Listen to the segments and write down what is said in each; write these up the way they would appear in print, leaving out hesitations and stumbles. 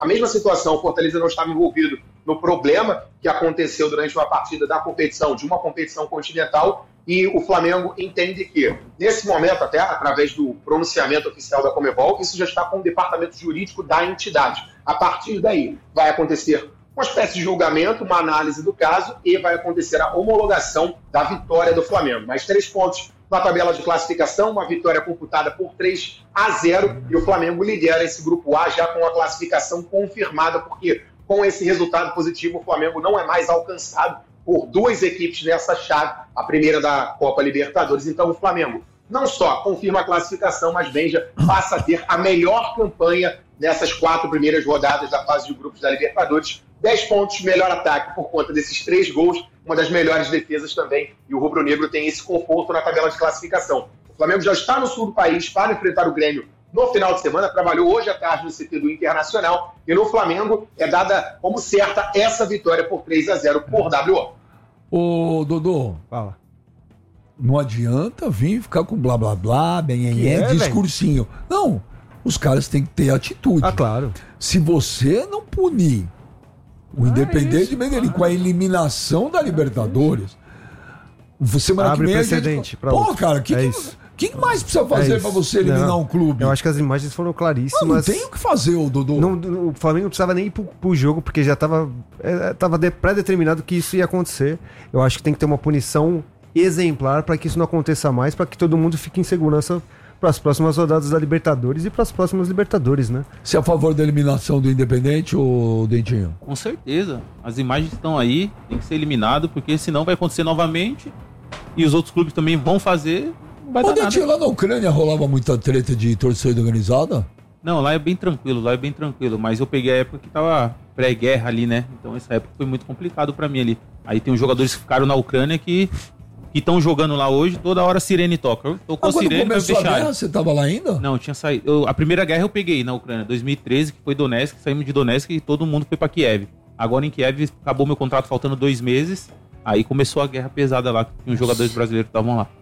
a mesma situação, o Fortaleza não estava envolvido no problema que aconteceu durante uma partida da competição, de uma competição continental, e o Flamengo entende que, nesse momento, até através do pronunciamento oficial da Conmebol, isso já está com o departamento jurídico da entidade. A partir daí, vai acontecer uma espécie de julgamento, uma análise do caso, e vai acontecer a homologação da vitória do Flamengo. Mais 3 pontos na tabela de classificação, uma vitória computada por 3-0, e o Flamengo lidera esse grupo A já com a classificação confirmada, porque com esse resultado positivo, o Flamengo não é mais alcançado por 2 equipes nessa chave, a primeira da Copa Libertadores. Então o Flamengo não só confirma a classificação, mas Benja passa a ter a melhor campanha nessas 4 primeiras rodadas da fase de grupos da Libertadores. 10 pontos, melhor ataque por conta desses 3 gols, uma das melhores defesas também, e o rubro-negro tem esse conforto na tabela de classificação. O Flamengo já está no sul do país para enfrentar o Grêmio no final de semana, trabalhou hoje à tarde no CT do Internacional, e no Flamengo é dada como certa essa vitória por 3-0 por WO. Ô, Dodô, fala. Não adianta vir ficar com blá blá blá, discursinho. Não, os caras têm que ter atitude. Ah, claro. Se você não punir o Independente Medellín com a eliminação da Libertadores, semana abre que vem precedente pra pô, cara, o que mais precisa fazer pra você eliminar um clube? Eu acho que as imagens foram claríssimas. Não tem o que fazer, o Dodô. O Flamengo não precisava nem ir pro jogo, porque já tava pré-determinado que isso ia acontecer. Eu acho que tem que ter uma punição exemplar para que isso não aconteça mais, para que todo mundo fique em segurança para as próximas rodadas da Libertadores e para as próximas Libertadores, né? Você é a favor da eliminação do Independente ou Dentinho? Com certeza. As imagens estão aí, tem que ser eliminado, porque senão vai acontecer novamente e os outros clubes também vão fazer. Não vai dar Dentinho, nada. lá na Ucrânia rolava muita treta de torcida organizada? Não, lá é bem tranquilo, mas eu peguei a época que tava pré-guerra ali, né? Então essa época foi muito complicado pra mim ali. Aí tem uns jogadores que ficaram na Ucrânia que estão jogando lá hoje, toda hora a sirene toca. Tocou a sirene, quando começou a guerra, você tava lá ainda? Não, tinha saído. A primeira guerra eu peguei na Ucrânia, 2013, que foi Donetsk, saímos de Donetsk e todo mundo foi pra Kiev. Agora em Kiev acabou meu contrato faltando 2 meses, aí começou a guerra pesada lá, que os jogadores brasileiros estavam lá.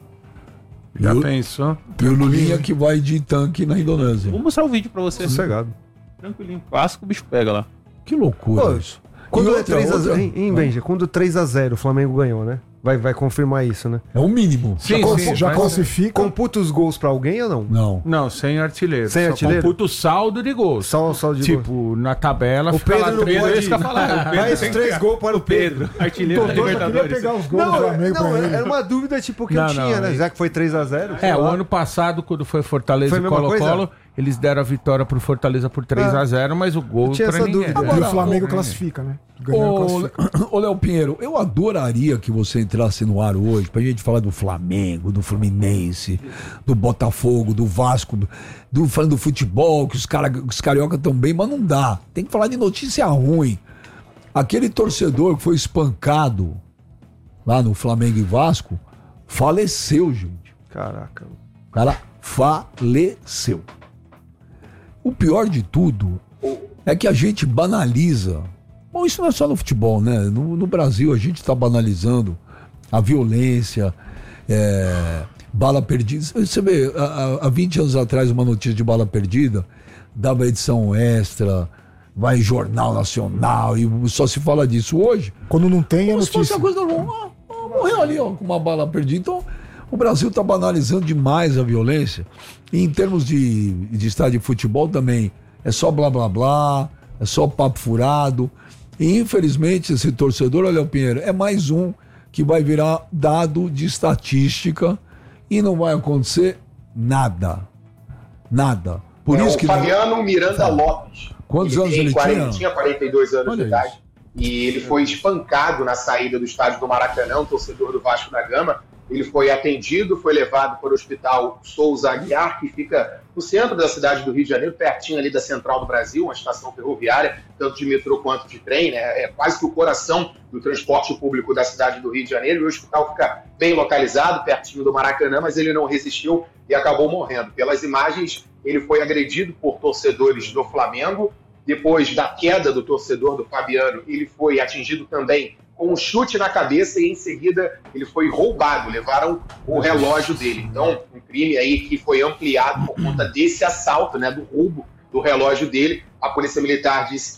Já pensou? E o Lulinha que vai de tanque na Indonésia. Vou mostrar o vídeo pra você. Sossegado. Tranquilinho, clássico, o bicho pega lá. Que loucura isso. Quando é 3-0, em Benja, quando 3-0 o Flamengo ganhou, né? Vai confirmar isso, né? É o mínimo. Já classifica. Computa os gols pra alguém ou não? Não. Não, sem artilheiro. Sem artilheiro? Computa o saldo de gols. Só o saldo de tipo, gols. na tabela, o Pedro não pode falar. Mais 3 gols para o Pedro. Artilheiro da Libertadores. Pegar os gols Não, do Flamengo pra ele. era uma dúvida tipo que eu tinha, né? Já que foi 3-0. O ano passado, quando foi Fortaleza Foi a e mesma Colo-Colo, eles deram a vitória pro Fortaleza por 3-0, mas o gol tinha pra essa ninguém. dúvida. E o Flamengo classifica, né? Ô, Léo Pinheiro, eu adoraria que você entrasse no ar hoje pra gente falar do Flamengo, do Fluminense, do Botafogo, do Vasco, falando do futebol, que os carioca estão bem, mas não dá. Tem que falar de notícia ruim. Aquele torcedor que foi espancado lá no Flamengo e Vasco faleceu, gente. Caraca. O cara faleceu. O pior de tudo é que a gente banaliza. Bom, isso não é só no futebol, né? No Brasil a gente está banalizando a violência, bala perdida. Você vê, há 20 anos atrás, uma notícia de bala perdida dava edição extra, vai em jornal nacional e só se fala disso hoje. Quando não tem, é como se fosse notícia. uma coisa normal. Morreu ali, ó, com uma bala perdida. Então, o Brasil está banalizando demais a violência. E em termos de estádio de futebol também, é só blá blá blá, é só papo furado. E infelizmente esse torcedor, olha o Pinheiro, é mais um que vai virar dado de estatística e não vai acontecer nada. Nada. Por isso o que Fabiano Miranda Lopes. Quantos anos ele tinha? Ele tinha 42 anos de idade. Isso. E ele foi espancado na saída do estádio do Maracanã, um torcedor do Vasco da Gama. Ele foi atendido, foi levado para o Hospital Souza Aguiar, que fica no centro da cidade do Rio de Janeiro, pertinho ali da Central do Brasil, uma estação ferroviária, tanto de metrô quanto de trem, né? É quase que o coração do transporte público da cidade do Rio de Janeiro. E o hospital fica bem localizado, pertinho do Maracanã, mas ele não resistiu e acabou morrendo. Pelas imagens, ele foi agredido por torcedores do Flamengo. Depois da queda do torcedor do Fabiano, ele foi atingido também com um chute na cabeça e em seguida ele foi roubado, levaram o relógio dele. Então, um crime aí que foi ampliado por conta desse assalto, né, do roubo do relógio dele. a Polícia Militar disse